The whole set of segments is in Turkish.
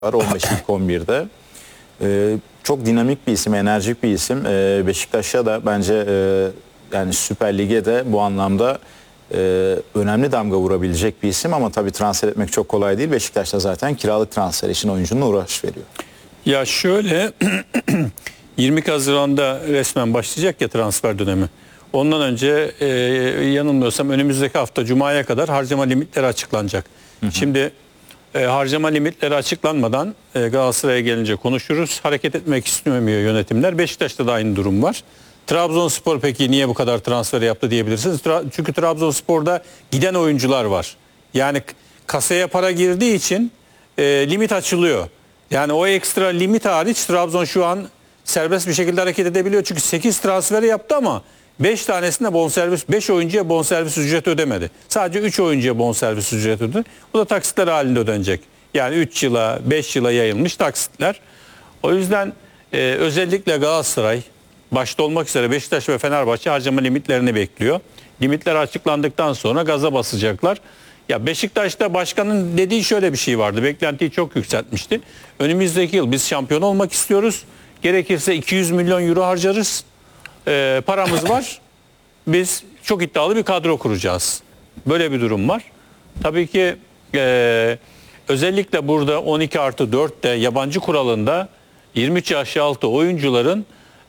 var 15 ilk 11'de. Çok dinamik bir isim, enerjik bir isim. Beşiktaş'a da bence yani Süper Lig'e de bu anlamda önemli damga vurabilecek bir isim ama tabii transfer etmek çok kolay değil. Beşiktaş da zaten kiralık transfer için oyuncunun uğraş veriyor. Ya şöyle 20 Haziran'da resmen başlayacak ya transfer dönemi. Ondan önce yanılmıyorsam önümüzdeki hafta Cuma'ya kadar harcama limitleri açıklanacak. Şimdi harcama limitleri açıklanmadan Galatasaray'a gelince konuşuruz. Hareket etmek istemiyor yönetimler. Beşiktaş'ta da aynı durum var. Trabzonspor peki niye bu kadar transfer yaptı diyebilirsiniz. Çünkü Trabzonspor'da giden oyuncular var. Yani kasaya para girdiği için limit açılıyor. Yani o ekstra limit hariç Trabzon şu an serbest bir şekilde hareket edebiliyor. Çünkü 8 transferi yaptı ama 5 tanesinde bonservis, 5 oyuncuya bonservis ücret ödemedi. Sadece 3 oyuncuya bonservis ücret ödedi. Bu da taksitler halinde ödenecek. Yani 3 yıla, 5 yıla yayılmış taksitler. O yüzden özellikle Galatasaray başta olmak üzere Beşiktaş ve Fenerbahçe harcama limitlerini bekliyor. Limitler açıklandıktan sonra gaza basacaklar. Ya Beşiktaş'ta başkanın dediği şöyle bir şey vardı. Beklentiyi çok yükseltmişti. Önümüzdeki yıl biz şampiyon olmak istiyoruz. Gerekirse 200 milyon euro harcarız. Paramız var. Biz çok iddialı bir kadro kuracağız. Böyle bir durum var. Tabii ki özellikle burada 12+4'te yabancı kuralında 23 yaş altı oyuncuların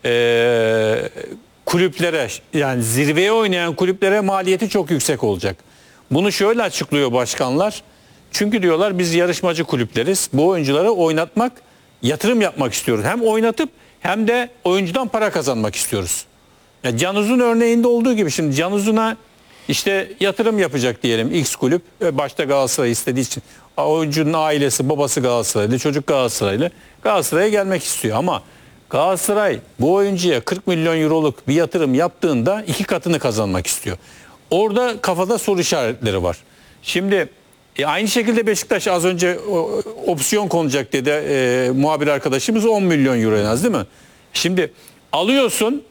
kulüplere, yani zirveye oynayan kulüplere maliyeti çok yüksek olacak. Bunu şöyle açıklıyor başkanlar. Çünkü diyorlar biz yarışmacı kulüpleriz. Bu oyuncuları oynatmak, yatırım yapmak istiyoruz. Hem oynatıp hem de oyuncudan para kazanmak istiyoruz. Yani Can Uzun örneğinde olduğu gibi şimdi Can Uzun'a işte yatırım yapacak diyelim X kulüp. Başta Galatasaray istediği için. Oyuncunun ailesi, babası Galatasaraylı, çocuk Galatasaraylı. Galatasaray'a gelmek istiyor ama Galatasaray bu oyuncuya 40 milyon euroluk bir yatırım yaptığında 2 katını kazanmak istiyor. Orada kafada soru işaretleri var. Şimdi aynı şekilde Beşiktaş az önce opsiyon konacak dedi muhabir arkadaşımız 10 milyon euro en az değil mi? Şimdi alıyorsun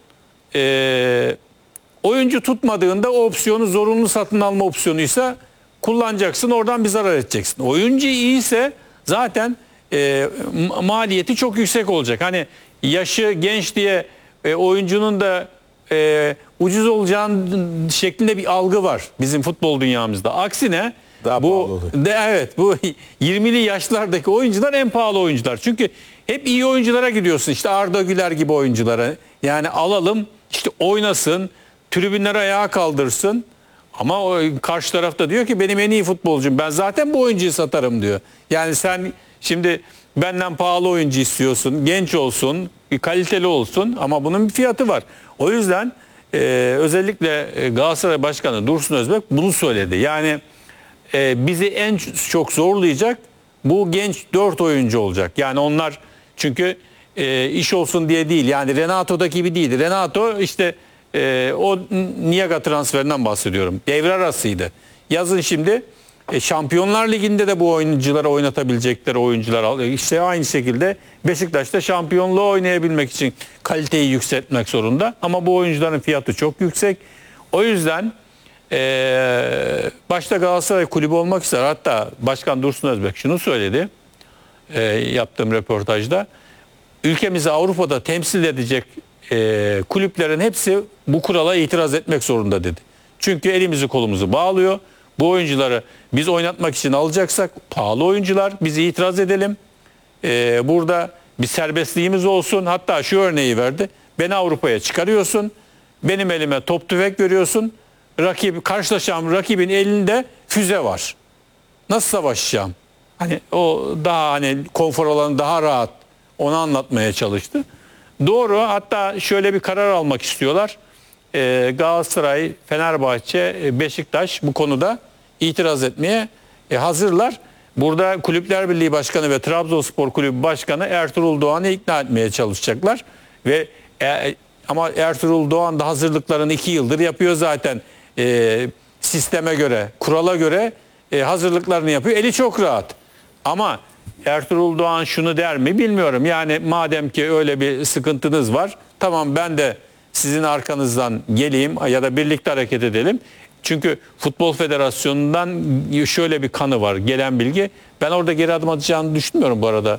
oyuncu tutmadığında o opsiyonu zorunlu satın alma opsiyonuysa kullanacaksın, oradan bir zarar edeceksin. Oyuncu iyiyse zaten maliyeti çok yüksek olacak. Hani yaşı genç diye oyuncunun da ucuz olacağının şeklinde bir algı var bizim futbol dünyamızda. Aksine bu 20'li yaşlardaki oyuncular en pahalı oyuncular. Çünkü hep iyi oyunculara gidiyorsun. İşte Arda Güler gibi oyunculara. Yani alalım, işte oynasın, tribünleri ayağa kaldırsın. Ama o karşı tarafta diyor ki benim en iyi futbolcum. Ben zaten bu oyuncuyu satarım diyor. Yani sen şimdi benden pahalı oyuncu istiyorsun. Genç olsun, kaliteli olsun ama bunun bir fiyatı var. O yüzden özellikle Galatasaray Başkanı Dursun Özbek bunu söyledi. Yani bizi en çok zorlayacak bu genç 4 oyuncu olacak. Yani onlar çünkü iş olsun diye değil. Yani Renato'daki gibi değil. Renato işte o Niaga transferinden bahsediyorum. Devre arasıydı. Yazın şimdi Şampiyonlar Ligi'nde de bu oyuncuları oynatabilecekleri oyuncular işte aynı şekilde Beşiktaş'ta şampiyonluğu oynayabilmek için kaliteyi yükseltmek zorunda. Ama bu oyuncuların fiyatı çok yüksek. O yüzden başta Galatasaray kulübü olmak üzere hatta Başkan Dursun Özbek şunu söyledi yaptığım röportajda. Ülkemizi Avrupa'da temsil edecek kulüplerin hepsi bu kurala itiraz etmek zorunda dedi. Çünkü elimizi kolumuzu bağlıyor. Bu oyuncuları biz oynatmak için alacaksak pahalı oyuncular, biz itiraz edelim. Burada bir serbestliğimiz olsun. Hatta şu örneği verdi. Beni Avrupa'ya çıkarıyorsun. Benim elime top tüfek veriyorsun. Karşılaşacağım rakibin elinde füze var. Nasıl savaşacağım? Hani o daha hani konfor alanı daha rahat, onu anlatmaya çalıştı. Doğru, hatta şöyle bir karar almak istiyorlar. Galatasaray, Fenerbahçe, Beşiktaş bu konuda itiraz etmeye hazırlar. Burada Kulüpler Birliği Başkanı ve Trabzonspor Kulübü Başkanı Ertuğrul Doğan'ı ikna etmeye çalışacaklar. Ve ama Ertuğrul Doğan da hazırlıklarını 2 yıldır yapıyor zaten. Sisteme göre, kurala göre hazırlıklarını yapıyor. Eli çok rahat. Ama Ertuğrul Doğan şunu der mi bilmiyorum. Yani madem ki öyle bir sıkıntınız var, tamam ben de sizin arkanızdan geleyim ya da birlikte hareket edelim. Çünkü Futbol Federasyonu'ndan şöyle bir kanı var, gelen bilgi. Ben orada geri adım atacağını düşünmüyorum bu arada.